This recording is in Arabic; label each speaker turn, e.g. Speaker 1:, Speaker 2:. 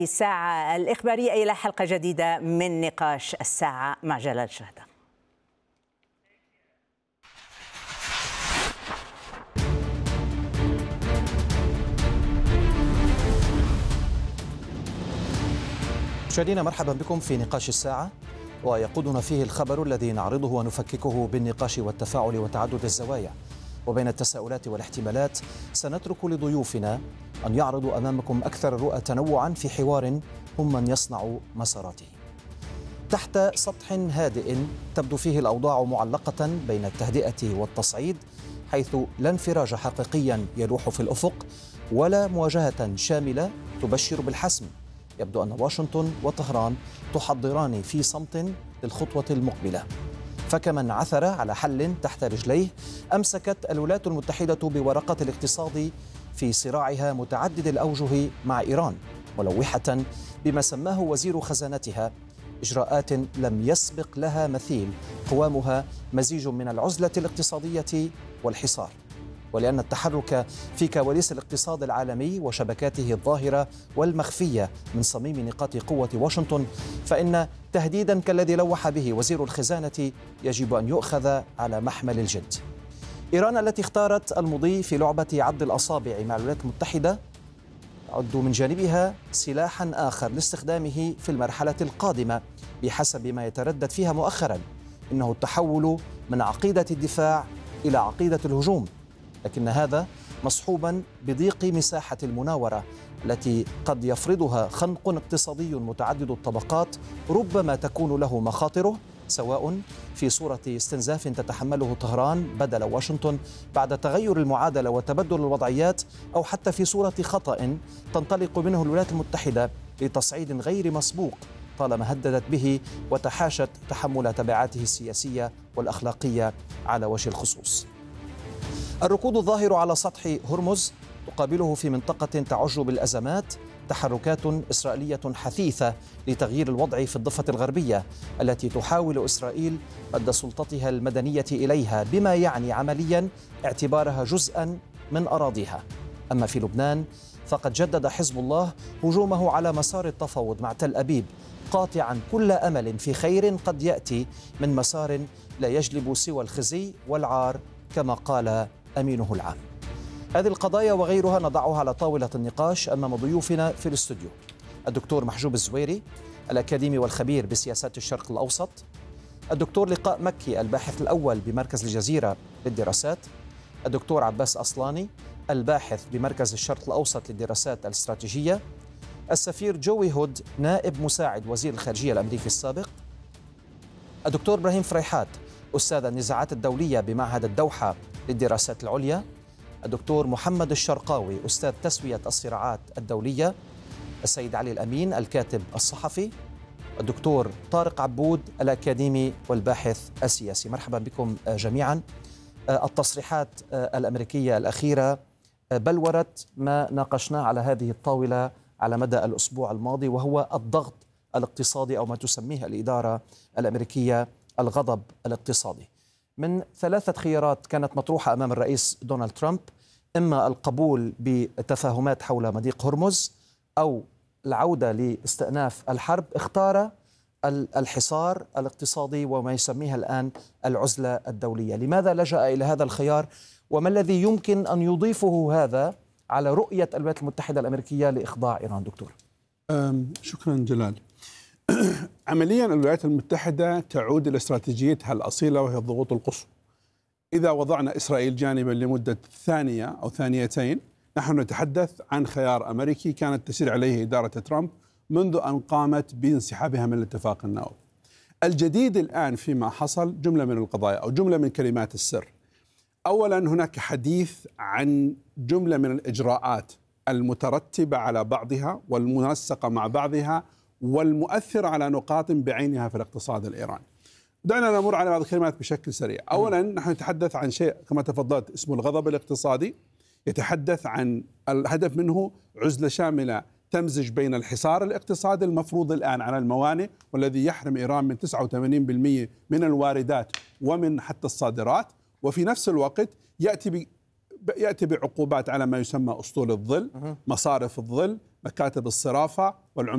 Speaker 1: الساعة الإخبارية إلى حلقة جديدة من نقاش الساعة مع جلال شهدة.
Speaker 2: مشاهدينا، مرحبا بكم في نقاش الساعة، ويقودنا فيه الخبر الذي نعرضه ونفككه بالنقاش والتفاعل وتعدد الزوايا. وبين التساؤلات والاحتمالات سنترك لضيوفنا أن يعرضوا أمامكم أكثر الرؤى تنوعا في حوار هم من يصنع مساراته. تحت سطح هادئ تبدو فيه الأوضاع معلقة بين التهدئة والتصعيد، حيث لا انفراج حقيقيا يلوح في الأفق ولا مواجهة شاملة تبشر بالحسم. يبدو أن واشنطن وطهران تحضران في صمت للخطوة المقبلة، فكمن عثر على حل تحت رجليه أمسكت الولايات المتحدة بورقة الاقتصاد في صراعها متعدد الأوجه مع إيران، ملوحة بما سماه وزير خزانتها إجراءات لم يسبق لها مثيل قوامها مزيج من العزلة الاقتصادية والحصار. ولأن التحرك في كواليس الاقتصاد العالمي وشبكاته الظاهرة والمخفية من صميم نقاط قوة واشنطن، فإن تهديدا كالذي لوح به وزير الخزانة يجب أن يؤخذ على محمل الجد. إيران التي اختارت المضي في لعبة عض الأصابع مع الولايات المتحدة تعد من جانبها سلاحا آخر لاستخدامه في المرحلة القادمة بحسب ما يتردد فيها مؤخرا، إنه التحول من عقيدة الدفاع إلى عقيدة الهجوم، لكن هذا مصحوبا بضيق مساحة المناورة التي قد يفرضها خنق اقتصادي متعدد الطبقات ربما تكون له مخاطره، سواء في صورة استنزاف تتحمله طهران بدل واشنطن بعد تغير المعادلة وتبدل الوضعيات، أو حتى في صورة خطأ تنطلق منه الولايات المتحدة لتصعيد غير مسبوق طالما هددت به وتحاشت تحمل تبعاته السياسية والأخلاقية على وجه الخصوص. الركود الظاهر على سطح هرمز تقابله في منطقة تعج بالأزمات تحركات إسرائيلية حثيثة لتغيير الوضع في الضفة الغربية التي تحاول إسرائيل مد سلطتها المدنية إليها، بما يعني عمليا اعتبارها جزءا من أراضيها. أما في لبنان فقد جدد حزب الله هجومه على مسار التفاوض مع تل أبيب، قاطعا كل أمل في خير قد يأتي من مسار لا يجلب سوى الخزي والعار كما قال أمينه العام. هذه القضايا وغيرها نضعها على طاولة النقاش أمام ضيوفنا في الاستوديو: الدكتور محجوب الزويري، الأكاديمي والخبير بسياسات الشرق الأوسط، الدكتور لقاء مكي، الباحث الأول بمركز الجزيرة للدراسات، الدكتور عباس أصلاني، الباحث بمركز الشرق الأوسط للدراسات الاستراتيجية، السفير جوي هود، نائب مساعد وزير الخارجية الأمريكي السابق، الدكتور إبراهيم فريحات، أستاذ النزاعات الدولية بمعهد الدوحة للدراسات العليا، الدكتور محمد الشرقاوي، أستاذ تسوية الصراعات الدولية، السيد علي الأمين، الكاتب الصحفي، الدكتور طارق عبود، الأكاديمي والباحث السياسي. مرحبا بكم جميعا. التصريحات الأمريكية الأخيرة بلورت ما ناقشناه على هذه الطاولة على مدى الأسبوع الماضي، وهو الضغط الاقتصادي أو ما تسميه الإدارة الأمريكية الغضب الاقتصادي. من ثلاثة خيارات كانت مطروحة أمام الرئيس دونالد ترامب: إما القبول بتفاهمات حول مضيق هرمز أو العودة لاستئناف الحرب. اختار الحصار الاقتصادي وما يسميها الآن العزلة الدولية. لماذا لجأ إلى هذا الخيار، وما الذي يمكن أن يضيفه هذا على رؤية الولايات المتحدة الأمريكية لإخضاع إيران؟ دكتور.
Speaker 3: شكرا جلال. عمليا الولايات المتحدة تعود إلى استراتيجيتها الأصيلة وهي الضغوط القصوى. إذا وضعنا إسرائيل جانبا لمدة ثانية أو ثانيتين، نحن نتحدث عن خيار أمريكي كانت تسير عليه إدارة ترامب منذ أن قامت بانسحابها من الاتفاق النووي. الجديد الآن فيما حصل جملة من القضايا أو جملة من كلمات السر. أولا، هناك حديث عن جملة من الإجراءات المترتبة على بعضها والمنسقة مع بعضها والمؤثر على نقاط بعينها في الاقتصاد الإيراني. دعنا نمر على بعض الكلمات بشكل سريع. أولا، نحن نتحدث عن شيء كما تفضلت اسمه الغضب الاقتصادي، يتحدث عن الهدف منه عزلة شاملة تمزج بين الحصار الاقتصادي المفروض الآن على الموانئ والذي يحرم إيران من 89% من الواردات ومن حتى الصادرات، وفي نفس الوقت يأتي بعقوبات على ما يسمى أسطول الظل، مصارف الظل، مكاتب الصرافة والعملات.